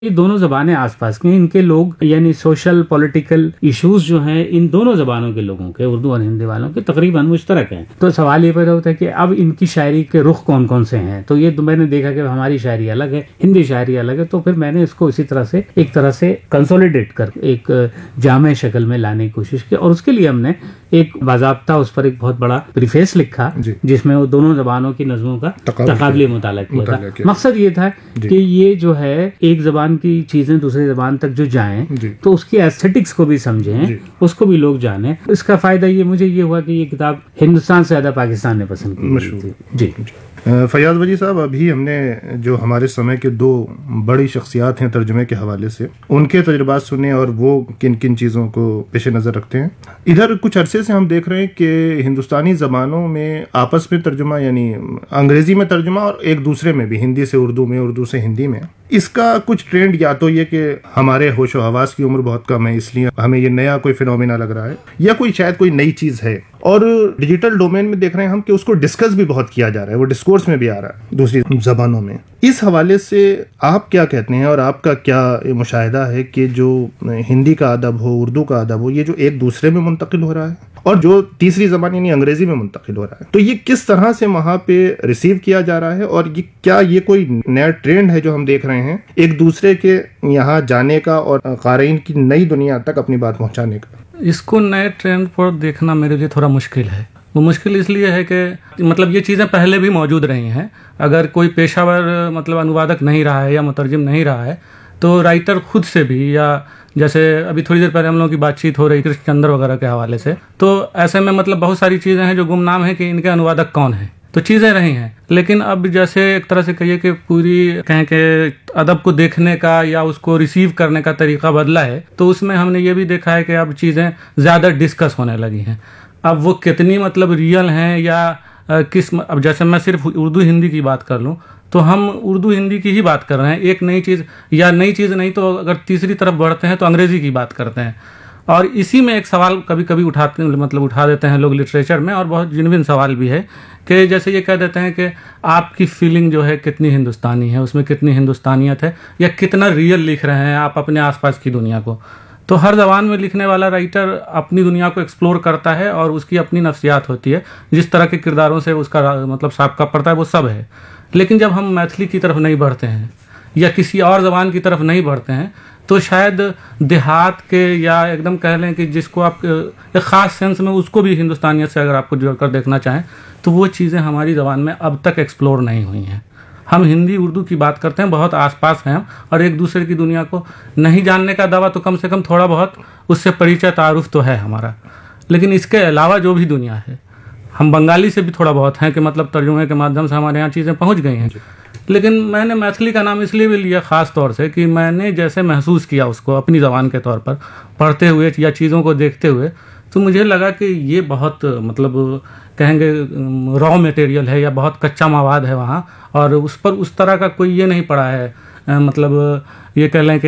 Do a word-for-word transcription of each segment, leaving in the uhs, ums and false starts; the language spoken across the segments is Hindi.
ये दोनों जबानें आसपास की, इनके लोग यानी सोशल पॉलिटिकल इश्यूज जो हैं इन दोनों जबानों के लोगों के, उर्दू और हिंदी वालों के तकरीबन मुश्तरक हैं। तो सवाल ये पैदा होता है कि अब इनकी शायरी के रुख कौन कौन से हैं। तो ये तो मैंने देखा कि हमारी शायरी अलग है, हिंदी शायरी अलग है, तो फिर मैंने इसको इसी तरह से एक तरह से कंसोलिडेट कर एक जामे शक्ल में लाने की कोशिश की। और उसके लिए हमने एक बाज़ाब्ता उस पर एक बहुत बड़ा प्रीफेस लिखा जिसमें वो दोनों जबानों की नज़मों का तकाबली मुताला किया था। मकसद ये था कि ये जो है एक जबान की चीजें दूसरी जबान तक जो जाएं तो उसकी एस्थेटिक्स को भी समझें, उसको भी लोग जानें। इसका फायदा ये मुझे ये हुआ कि ये किताब हिंदुस्तान से ज्यादा पाकिस्तान ने पसंद की थी। जी फैयाज वजी साहब, अभी हमने जो हमारे समय के दो बड़ी शख्सियात हैं तर्जुमे के हवाले से, उनके तजुर्बात सुने और वो किन किन चीज़ों को पेश नज़र रखते हैं। इधर कुछ अरसे से हम देख रहे हैं कि हिंदुस्तानी ज़बानों में आपस में तर्जुमा, यानी अंग्रेज़ी में तर्जुमा और एक दूसरे में भी, हिंदी से उर्दू में, उर्दू से हिंदी में, इसका कुछ ट्रेंड या तो ये कि हमारे होशो हवास की उम्र बहुत कम है इसलिए हमें ये नया कोई फिनोमिना लग रहा है, या कोई शायद कोई नई चीज़ है। और डिजिटल डोमेन में देख रहे हैं हम कि उसको डिस्कस भी बहुत किया जा रहा है, वो डिस्कोर्स में भी आ रहा है दूसरी जबानों में। इस हवाले से आप क्या कहते हैं और आपका क्या मुशाहिदा है कि जो हिंदी का अदब हो, उर्दू का अदब हो, ये जो एक दूसरे में मुंतकिल हो रहा है और जो तीसरी जबान यानी अंग्रेजी में मुंतकिल हो रहा है, तो ये किस तरह से वहां पे रिसीव किया जा रहा है और ये क्या ये कोई नया ट्रेंड है जो हम देख रहे हैं एक दूसरे के यहाँ जाने का और क़ारीन की नई दुनिया तक अपनी बात पहुंचाने का? इसको नए ट्रेंड पर देखना मेरे लिए थोड़ा मुश्किल है। वो मुश्किल इसलिए है कि मतलब ये चीज़ें पहले भी मौजूद रही हैं। अगर कोई पेशावर मतलब अनुवादक नहीं रहा है या मुतरजिम नहीं रहा है तो राइटर खुद से भी, या जैसे अभी थोड़ी देर पहले हम लोगों की बातचीत हो रही कृष्ण चंद्र वगैरह के हवाले से, तो ऐसे में मतलब बहुत सारी चीज़ें हैं जो गुमनाम है कि इनके अनुवादक कौन हैं। तो चीज़ें रही हैं, लेकिन अब जैसे एक तरह से कहिए कि पूरी कहें कि अदब को देखने का या उसको रिसीव करने का तरीका बदला है, तो उसमें हमने ये भी देखा है कि अब चीज़ें ज़्यादा डिस्कस होने लगी हैं। अब वो कितनी मतलब रियल हैं या किस, अब जैसे मैं सिर्फ उर्दू हिंदी की बात कर लूँ तो हम उर्दू हिंदी की ही बात कर रहे हैं। एक नई चीज़ या नई चीज़ नहीं तो अगर तीसरी तरफ बढ़ते हैं तो अंग्रेज़ी की बात करते हैं। और इसी में एक सवाल कभी कभी उठाते मतलब उठा देते हैं लोग लिटरेचर में, और बहुत जेन्युइन सवाल भी है कि जैसे ये कह देते हैं कि आपकी फीलिंग जो है कितनी हिंदुस्तानी है, उसमें कितनी हिंदुस्तानियत है, या कितना रियल लिख रहे हैं आप अपने आसपास की दुनिया को। तो हर ज़बान में लिखने वाला राइटर अपनी दुनिया को एक्सप्लोर करता है और उसकी अपनी नफ्सियात होती है, जिस तरह के किरदारों से उसका मतलब साबका पड़ता है वो सब है। लेकिन जब हम मैथिली की तरफ नहीं बढ़ते हैं या किसी और ज़बान की तरफ नहीं बढ़ते हैं तो शायद देहात के या एकदम कह लें कि जिसको आप एक ख़ास सेंस में उसको भी हिंदुस्तानियत से अगर आपको जोड़कर देखना चाहें तो वो चीज़ें हमारी ज़बान में अब तक एक्सप्लोर नहीं हुई हैं। हम हिंदी उर्दू की बात करते हैं, बहुत आसपास हैं और एक दूसरे की दुनिया को नहीं जानने का दावा तो कम से कम थोड़ा बहुत उससे परिचय तारुफ तो है हमारा। लेकिन इसके अलावा जो भी दुनिया है, हम बंगाली से भी थोड़ा बहुत हैं कि मतलब तर्जुमे के माध्यम से हमारे यहाँ चीज़ें पहुँच गई हैं। लेकिन मैंने मैथिली का नाम इसलिए भी लिया ख़ास तौर से कि मैंने जैसे महसूस किया उसको अपनी ज़बान के तौर पर पढ़ते हुए या चीज़ों को देखते हुए, तो मुझे लगा कि ये बहुत मतलब कहेंगे रॉ मटेरियल है या बहुत कच्चा मवाद है वहाँ, और उस पर उस तरह का कोई ये नहीं पड़ा है, मतलब ये कह लें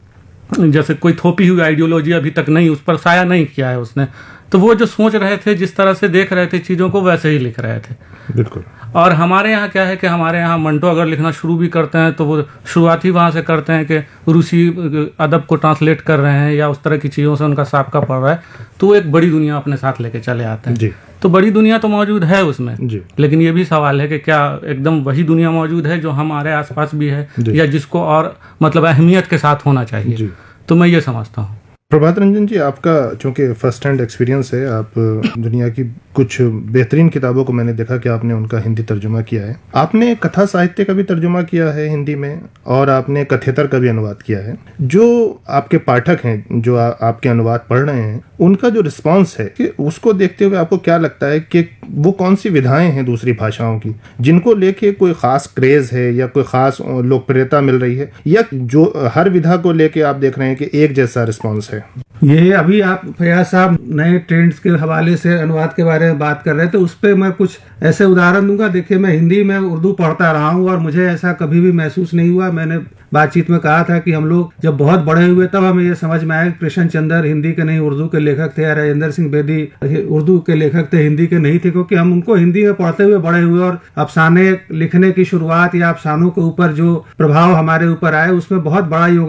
कि जैसे कोई थोपी हुई आइडियोलॉजी अभी तक नहीं, उस पर साया नहीं किया है उसने। तो वो जो सोच रहे थे, जिस तरह से देख रहे थे चीज़ों को, वैसे ही लिख रहे थे। बिल्कुल। और हमारे यहाँ क्या है कि हमारे यहाँ मंटो अगर लिखना शुरू भी करते हैं तो वो शुरुआत ही वहाँ से करते हैं कि रूसी अदब को ट्रांसलेट कर रहे हैं या उस तरह की चीज़ों से उनका साबका पड़ रहा है, तो वो एक बड़ी दुनिया अपने साथ लेके चले आते हैं जी। तो बड़ी दुनिया तो मौजूद है उसमें जी। लेकिन ये भी सवाल है कि क्या एकदम वही दुनिया मौजूद है जो हमारे आसपास भी है या जिसको और मतलब अहमियत के साथ होना चाहिए जी। तो मैं ये समझता हूँ। प्रभात रंजन जी, आपका चूंकि फर्स्ट हैंड एक्सपीरियंस है, आप दुनिया की कुछ बेहतरीन किताबों को मैंने देखा कि आपने उनका हिंदी तर्जुमा किया है। आपने कथा साहित्य का भी तर्जुमा किया है हिंदी में और आपने कथेतर का भी अनुवाद किया है। जो आपके पाठक हैं, जो आ, आपके अनुवाद पढ़ रहे हैं, उनका जो रिस्पांस है कि उसको देखते हुए आपको क्या लगता है कि वो कौन सी विधाएं हैं दूसरी भाषाओं की जिनको लेके कोई खास क्रेज है या कोई खास लोकप्रियता मिल रही है, या जो हर विधा को लेके आप देख रहे हैं कि एक जैसा रिस्पांस है? ये अभी आप फैयाज साहब नए ट्रेंड्स के हवाले से अनुवाद के बारे में बात कर रहे थे, उस पर मैं कुछ ऐसे उदाहरण दूंगा। देखिए, मैं हिंदी में उर्दू पढ़ता रहा हूँ और मुझे ऐसा कभी भी महसूस नहीं हुआ। मैंने बातचीत में कहा था कि हम लोग जब बहुत बड़े हुए तब हमें ये समझ में आया कि कृष्ण चंद्र हिंदी के नहीं उर्दू के लेखक थे, या राजेंद्र सिंह बेदी उर्दू के लेखक थे, हिंदी के नहीं थे, क्योंकि हम उनको हिंदी में पढ़ते हुए बड़े हुए और अफसाने लिखने की शुरुआत या अफसानों के ऊपर जो प्रभाव हमारे ऊपर आए उसमें बहुत बड़ा